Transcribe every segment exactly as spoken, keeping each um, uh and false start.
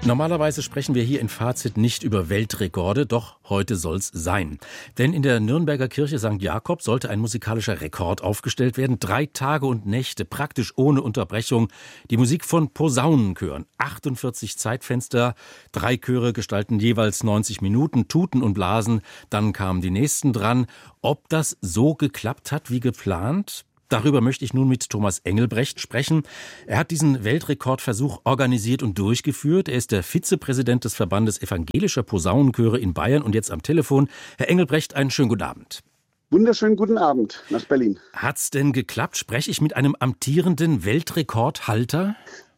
Normalerweise sprechen wir hier in Fazit nicht über Weltrekorde, doch heute soll's sein. Denn in der Nürnberger Kirche Sankt Jakob sollte ein musikalischer Rekord aufgestellt werden. Drei Tage und Nächte, praktisch ohne Unterbrechung. Die Musik von Posaunenchören. achtundvierzig Zeitfenster, drei Chöre gestalten jeweils neunzig Minuten, tuten und blasen. Dann kamen die nächsten dran. Ob das so geklappt hat wie geplant? Darüber möchte ich nun mit Thomas Engelbrecht sprechen. Er hat diesen Weltrekordversuch organisiert und durchgeführt. Er ist der Vizepräsident des Verbandes evangelischer Posaunenchöre in Bayern und jetzt am Telefon. Herr Engelbrecht, einen schönen guten Abend. Wunderschönen guten Abend nach Berlin. Hat's denn geklappt? Spreche ich mit einem amtierenden Weltrekordhalter?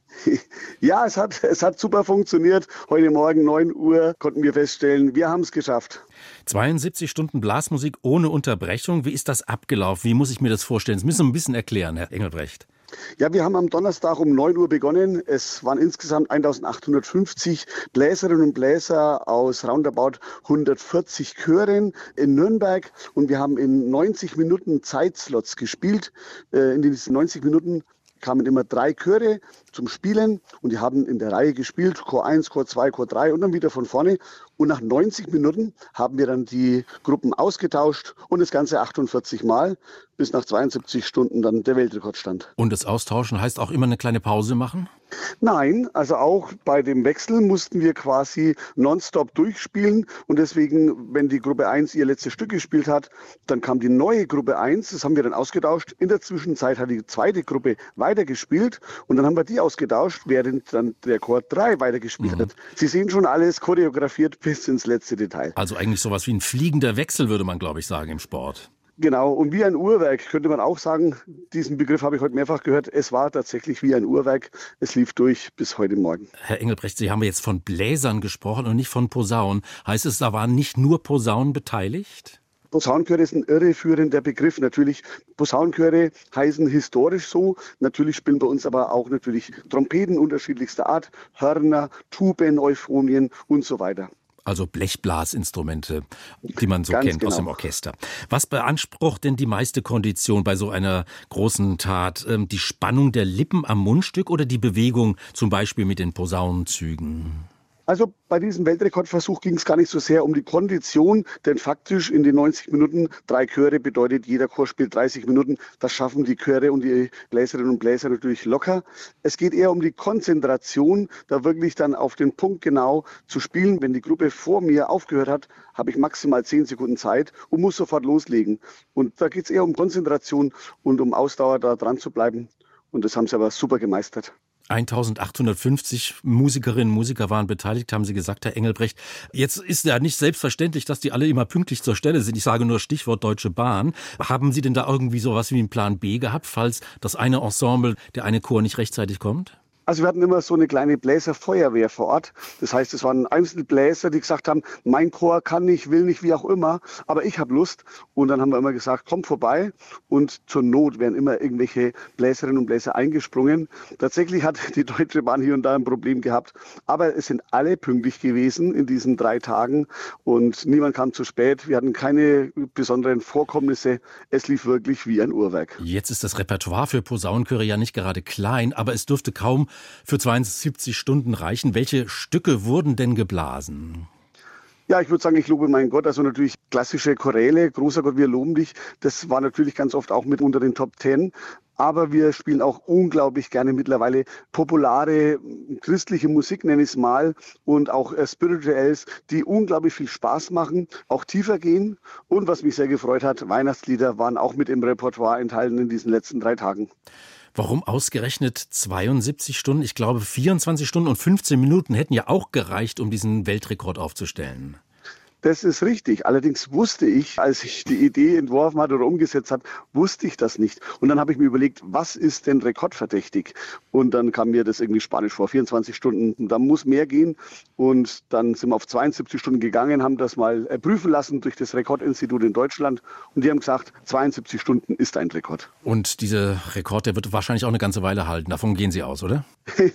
Ja, es hat, es hat super funktioniert. Heute Morgen neun Uhr konnten wir feststellen, wir haben es geschafft. zweiundsiebzig Stunden Blasmusik ohne Unterbrechung. Wie ist das abgelaufen? Wie muss ich mir das vorstellen? Das müssen Sie ein bisschen erklären, Herr Engelbrecht. Ja, wir haben am Donnerstag um neun Uhr begonnen. Es waren insgesamt eintausendachthundertfünfzig Bläserinnen und Bläser aus roundabout hundertvierzig Chören in Nürnberg. Und wir haben in neunzig Minuten Zeitslots gespielt. In diesen neunzig Minuten kamen immer drei Chöre zum Spielen und die haben in der Reihe gespielt, Chor eins, Chor zwei, Chor drei und dann wieder von vorne. Und nach neunzig Minuten haben wir dann die Gruppen ausgetauscht und das Ganze achtundvierzig Mal, bis nach zweiundsiebzig Stunden dann der Weltrekord stand. Und das Austauschen heißt auch immer eine kleine Pause machen? Nein, also auch bei dem Wechsel mussten wir quasi nonstop durchspielen und deswegen, wenn die Gruppe eins ihr letztes Stück gespielt hat, dann kam die neue Gruppe eins, das haben wir dann ausgetauscht. In der Zwischenzeit hat die zweite Gruppe weitergespielt und dann haben wir die ausgetauscht, während dann der Chor drei weitergespielt mhm. hat. Sie sehen schon alles choreografiert bis ins letzte Detail. Also eigentlich sowas wie ein fliegender Wechsel, würde man, glaube ich, sagen im Sport. Genau, und wie ein Uhrwerk könnte man auch sagen, diesen Begriff habe ich heute mehrfach gehört, es war tatsächlich wie ein Uhrwerk, es lief durch bis heute Morgen. Herr Engelbrecht, Sie haben jetzt von Bläsern gesprochen und nicht von Posaunen. Heißt es, da waren nicht nur Posaunen beteiligt? Posaunenchöre ist ein irreführender Begriff. Natürlich, Posaunenchöre heißen historisch so. Natürlich spielen bei uns aber auch natürlich Trompeten unterschiedlichster Art, Hörner, Tuben, Euphonien und so weiter. Also Blechblasinstrumente, die man so Ganz kennt genau. aus dem Orchester. Was beansprucht denn die meiste Kondition bei so einer großen Tat? Die Spannung der Lippen am Mundstück oder die Bewegung zum Beispiel mit den Posaunenzügen? Also bei diesem Weltrekordversuch ging es gar nicht so sehr um die Kondition, denn faktisch in den neunzig Minuten drei Chöre bedeutet, jeder Chor spielt dreißig Minuten. Das schaffen die Chöre und die Bläserinnen und Bläser natürlich locker. Es geht eher um die Konzentration, da wirklich dann auf den Punkt genau zu spielen. Wenn die Gruppe vor mir aufgehört hat, habe ich maximal zehn Sekunden Zeit und muss sofort loslegen. Und da geht es eher um Konzentration und um Ausdauer, da dran zu bleiben. Und das haben sie aber super gemeistert. eintausendachthundertfünfzig Musikerinnen und Musiker waren beteiligt, haben Sie gesagt, Herr Engelbrecht. Jetzt ist ja nicht selbstverständlich, dass die alle immer pünktlich zur Stelle sind. Ich sage nur Stichwort Deutsche Bahn. Haben Sie denn da irgendwie sowas wie einen Plan B gehabt, falls das eine Ensemble, der eine Chor nicht rechtzeitig kommt? Also wir hatten immer so eine kleine Bläserfeuerwehr vor Ort. Das heißt, es waren Einzelbläser, die gesagt haben, mein Chor kann nicht, will nicht, wie auch immer, aber ich habe Lust. Und dann haben wir immer gesagt, komm vorbei. Und zur Not wären immer irgendwelche Bläserinnen und Bläser eingesprungen. Tatsächlich hat die Deutsche Bahn hier und da ein Problem gehabt. Aber es sind alle pünktlich gewesen in diesen drei Tagen. Und niemand kam zu spät. Wir hatten keine besonderen Vorkommnisse. Es lief wirklich wie ein Uhrwerk. Jetzt ist das Repertoire für Posaunenchöre ja nicht gerade klein, aber es dürfte kaum für zweiundsiebzig Stunden reichen. Welche Stücke wurden denn geblasen? Ja, ich würde sagen, ich lobe meinen Gott. Also natürlich klassische Choräle, großer Gott, wir loben dich. Das war natürlich ganz oft auch mit unter den Top Ten. Aber wir spielen auch unglaublich gerne mittlerweile populare christliche Musik, nenne ich es mal, und auch äh, Spirituals, die unglaublich viel Spaß machen, auch tiefer gehen. Und was mich sehr gefreut hat, Weihnachtslieder waren auch mit im Repertoire enthalten in diesen letzten drei Tagen. Warum ausgerechnet zweiundsiebzig Stunden? Ich glaube, vierundzwanzig Stunden und fünfzehn Minuten hätten ja auch gereicht, um diesen Weltrekord aufzustellen. Das ist richtig. Allerdings wusste ich, als ich die Idee entworfen hatte oder umgesetzt hat, wusste ich das nicht. Und dann habe ich mir überlegt, was ist denn rekordverdächtig? Und dann kam mir das irgendwie spanisch vor, vierundzwanzig Stunden. Da muss mehr gehen. Und dann sind wir auf zweiundsiebzig Stunden gegangen, haben das mal prüfen lassen durch das Rekordinstitut in Deutschland. Und die haben gesagt, zweiundsiebzig Stunden ist ein Rekord. Und dieser Rekord, der wird wahrscheinlich auch eine ganze Weile halten. Davon gehen Sie aus, oder?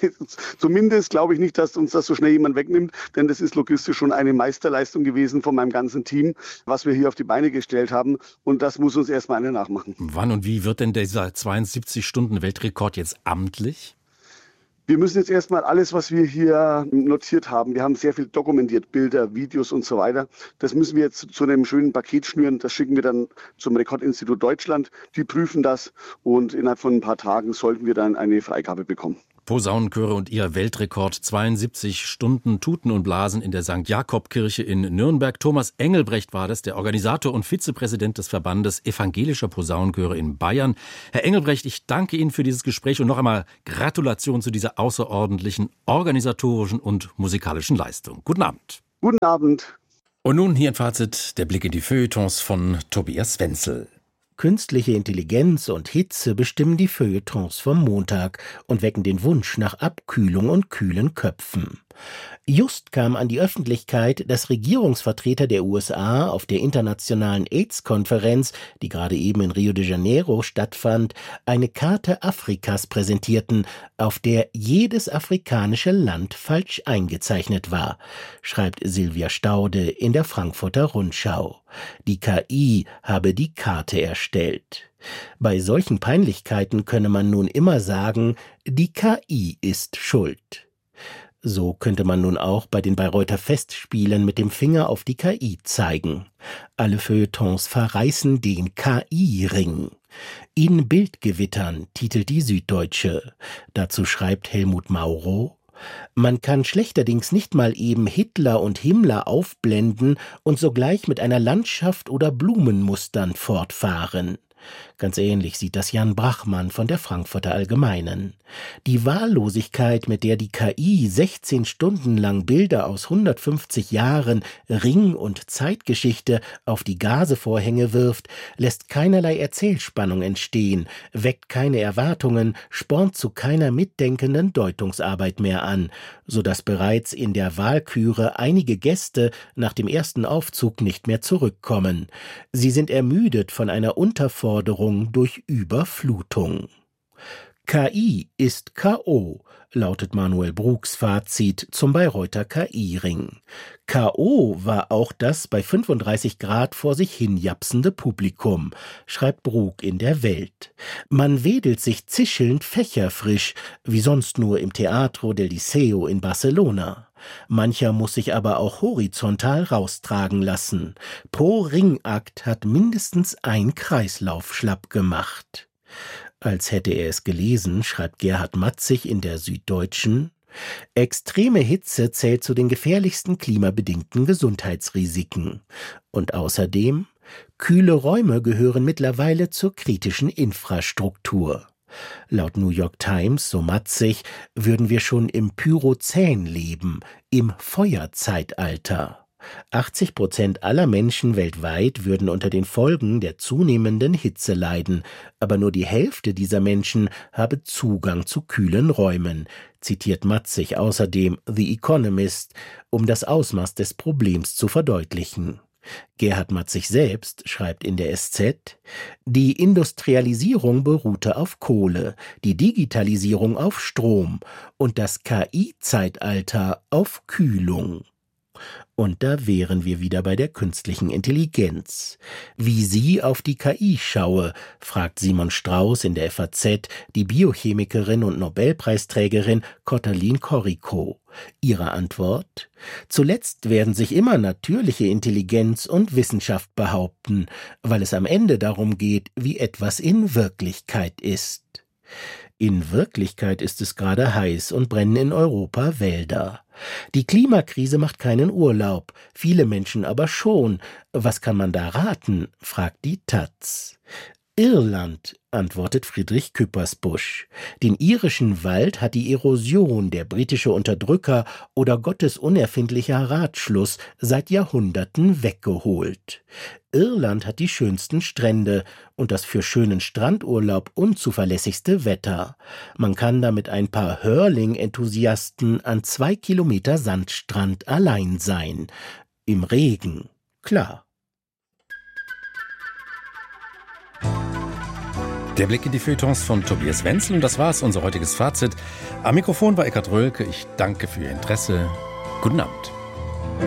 Zumindest glaube ich nicht, dass uns das so schnell jemand wegnimmt. Denn das ist logistisch schon eine Meisterleistung gewesen von meinem ganzen Team, was wir hier auf die Beine gestellt haben. Und das muss uns erstmal einer nachmachen. Wann und wie wird denn dieser zweiundsiebzig Stunden Weltrekord jetzt amtlich? Wir müssen jetzt erstmal alles, was wir hier notiert haben, wir haben sehr viel dokumentiert, Bilder, Videos und so weiter. Das müssen wir jetzt zu einem schönen Paket schnüren. Das schicken wir dann zum Rekordinstitut Deutschland. Die prüfen das und innerhalb von ein paar Tagen sollten wir dann eine Freigabe bekommen. Posaunenchöre und ihr Weltrekord, zweiundsiebzig Stunden Tuten und Blasen in der Sankt Jakob-Kirche in Nürnberg. Thomas Engelbrecht war das, der Organisator und Vizepräsident des Verbandes Evangelischer Posaunenchöre in Bayern. Herr Engelbrecht, ich danke Ihnen für dieses Gespräch und noch einmal Gratulation zu dieser außerordentlichen organisatorischen und musikalischen Leistung. Guten Abend. Guten Abend. Und nun hier ein Fazit, der Blick in die Feuilletons von Tobias Wenzel. Künstliche Intelligenz und Hitze bestimmen die Feuilletons vom Montag und wecken den Wunsch nach Abkühlung und kühlen Köpfen. Just kam an die Öffentlichkeit, dass Regierungsvertreter der U S A auf der internationalen AIDS-Konferenz, die gerade eben in Rio de Janeiro stattfand, eine Karte Afrikas präsentierten, auf der jedes afrikanische Land falsch eingezeichnet war, schreibt Silvia Staude in der Frankfurter Rundschau. Die K I habe die Karte erstellt. Bei solchen Peinlichkeiten könne man nun immer sagen, die K I ist schuld. So könnte man nun auch bei den Bayreuther Festspielen mit dem Finger auf die K I zeigen. Alle Feuilletons verreißen den K I-Ring. In Bildgewittern titelt die Süddeutsche. Dazu schreibt Helmut Mauro: Man kann schlechterdings nicht mal eben Hitler und Himmler aufblenden und sogleich mit einer Landschaft oder Blumenmustern fortfahren. Ganz ähnlich sieht das Jan Brachmann von der Frankfurter Allgemeinen. Die Wahllosigkeit, mit der die K I sechzehn Stunden lang Bilder aus hundertfünfzig Jahren Ring- und Zeitgeschichte auf die Gasevorhänge wirft, lässt keinerlei Erzählspannung entstehen, weckt keine Erwartungen, spornt zu keiner mitdenkenden Deutungsarbeit mehr an, sodass bereits in der Walküre einige Gäste nach dem ersten Aufzug nicht mehr zurückkommen. Sie sind ermüdet von einer Unterforderung durch Überflutung. K I ist K O, lautet Manuel Brugs Fazit zum Bayreuther K I-Ring. K O war auch das bei fünfunddreißig Grad vor sich hinjapsende Publikum, schreibt Brug in der Welt. Man wedelt sich zischelnd fächerfrisch, wie sonst nur im Teatro del Liceo in Barcelona. Mancher muss sich aber auch horizontal raustragen lassen. Pro Ringakt hat mindestens ein Kreislauf schlapp gemacht. Als hätte er es gelesen, schreibt Gerhard Matzig in der Süddeutschen: Extreme Hitze zählt zu den gefährlichsten klimabedingten Gesundheitsrisiken. Und außerdem, kühle Räume gehören mittlerweile zur kritischen Infrastruktur. Laut New York Times, so Matzig, würden wir schon im Pyrozän leben, im Feuerzeitalter. achtzig Prozent aller Menschen weltweit würden unter den Folgen der zunehmenden Hitze leiden, aber nur die Hälfte dieser Menschen habe Zugang zu kühlen Räumen, zitiert Matzig außerdem The Economist, um das Ausmaß des Problems zu verdeutlichen. Gerhard Matzig selbst schreibt in der S Z: Die Industrialisierung beruhte auf Kohle, die Digitalisierung auf Strom und das K I-Zeitalter auf Kühlung. Und da wären wir wieder bei der künstlichen Intelligenz. Wie sie auf die K I schaue, fragt Simon Strauß in der F A Z die Biochemikerin und Nobelpreisträgerin Kotalin Koriko. Ihre Antwort: Zuletzt werden sich immer natürliche Intelligenz und Wissenschaft behaupten, weil es am Ende darum geht, wie etwas in Wirklichkeit ist. In Wirklichkeit ist es gerade heiß und brennen in Europa Wälder. Die Klimakrise macht keinen Urlaub, viele Menschen aber schon. Was kann man da raten, fragt die Taz. Irland, antwortet Friedrich Küppersbusch. Den irischen Wald hat die Erosion, der britische Unterdrücker oder Gottes unerfindlicher Ratschluss seit Jahrhunderten weggeholt. Irland hat die schönsten Strände und das für schönen Strandurlaub unzuverlässigste Wetter. Man kann da mit ein paar Hurling-Enthusiasten an zwei Kilometer Sandstrand allein sein. Im Regen, klar. Der Blick in die Feuilletons von Tobias Wenzel, und das war's, unser heutiges Fazit. Am Mikrofon war Eckhard Rölke. Ich danke für Ihr Interesse. Guten Abend.